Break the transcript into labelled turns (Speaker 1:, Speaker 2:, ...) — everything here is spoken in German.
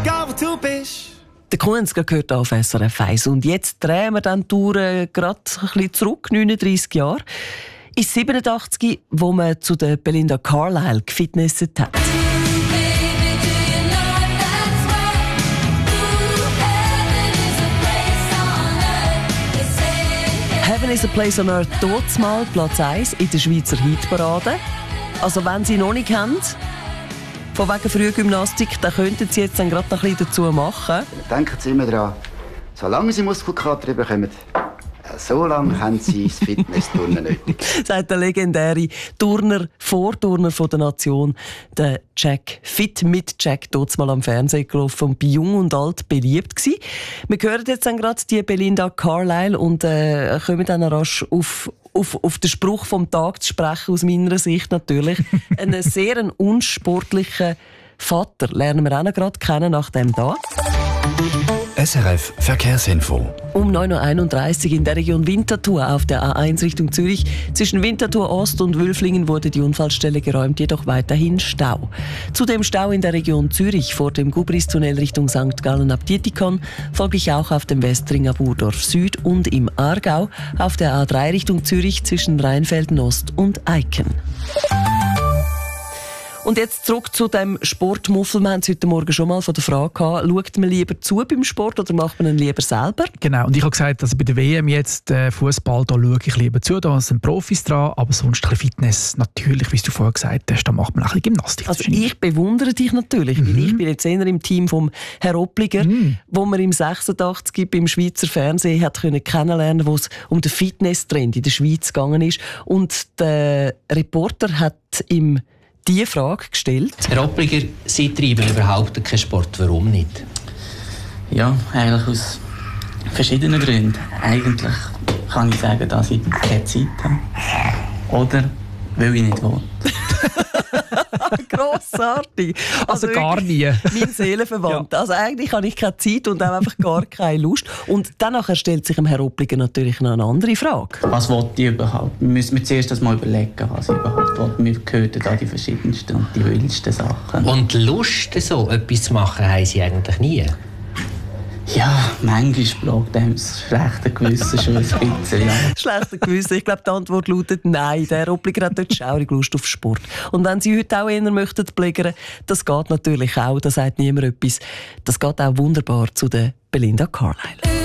Speaker 1: egal wo du bist.
Speaker 2: Der Kunz gehört auf SRF 1. Und jetzt drehen wir dann die Tour gerade ein bisschen zurück, 39 Jahre. Ist 87, wo man zu der Belinda Carlisle gefitnesset hat. Heaven is a place on earth, dort mal Platz 1 in der Schweizer Hitparade. Also wenn Sie noch nicht haben, von wegen Frühgymnastik, dann könnten Sie jetzt dann gerade noch ein bisschen dazu machen.
Speaker 3: Denken Sie immer daran, solange Sie Muskelkater bekommen, so lange haben Sie das Fitnessturnen nötig.
Speaker 2: Sagt der legendäre Vorturner von der Nation, der Jack. Fit mit Jack, dort mal am Fernsehen gelaufen und bei Jung und Alt beliebt gewesen. Wir hören jetzt dann gerade die Belinda Carlisle und kommen dann rasch auf den Spruch vom Tag zu sprechen, aus meiner Sicht natürlich. Einen sehr unsportlichen Vater lernen wir auch noch gerade kennen nach dem da.
Speaker 4: SRF Verkehrsinfo.
Speaker 2: Um 9.31 Uhr in der Region Winterthur auf der A1 Richtung Zürich. Zwischen Winterthur Ost und Wülflingen wurde die Unfallstelle geräumt, jedoch weiterhin Stau. Zudem Stau in der Region Zürich vor dem Gubristunnel Richtung St. Gallen ab Dietikon, folglich auch auf dem Westring ab Urdorf Süd und im Aargau auf der A3 Richtung Zürich zwischen Rheinfelden Ost und Eiken. Und jetzt zurück zu dem Sportmuffel. Wir haben es heute Morgen schon mal von der Frage gehabt, schaut man lieber zu beim Sport oder macht man ihn lieber selber?
Speaker 5: Genau, und ich habe gesagt, also bei der WM jetzt Fußball, da schaue ich lieber zu, da sind Profis dran, aber sonst ein bisschen Fitness, natürlich, wie du vorher gesagt hast, da macht man auch ein bisschen Gymnastik.
Speaker 2: Also ich bewundere dich natürlich, weil ich bin jetzt eher im Team vom Herr Oppliger, wo man im 86 beim Schweizer Fernsehen hat kennenlernen, wo es um den Fitnesstrend in der Schweiz gegangen ist. Und der Reporter hat ihm die Frage gestellt.
Speaker 6: Herr Oppliger, Sie treiben überhaupt keinen Sport. Warum nicht?
Speaker 7: Ja, eigentlich aus verschiedenen Gründen. Eigentlich kann ich sagen, dass ich keine Zeit habe. Oder weil ich nicht will.
Speaker 2: Grossartig.
Speaker 5: Also gar nie.
Speaker 2: Mein Seelenverwandter. Ja. Also eigentlich habe ich keine Zeit und auch einfach gar keine Lust. Und danach stellt sich dem Herr Oppliger natürlich noch eine andere Frage.
Speaker 7: Was will ich überhaupt? Wir müssen zuerst das mal überlegen, was ich überhaupt will. Wir hören da die verschiedensten und die wildsten Sachen.
Speaker 6: Und Lust, so etwas zu machen, haben Sie eigentlich nie?
Speaker 7: Ja, manchmal plagt einem das schlechte Gewissen schon ein bisschen. Ja.
Speaker 2: Schlechte Gewissen? Ich glaube, die Antwort lautet nein. Der Oppliger hat dort schaurig Lust auf Sport. Und wenn Sie heute auch eher möchten plägern, das geht natürlich auch, da sagt niemand etwas. Das geht auch wunderbar zu der Belinda Carlisle.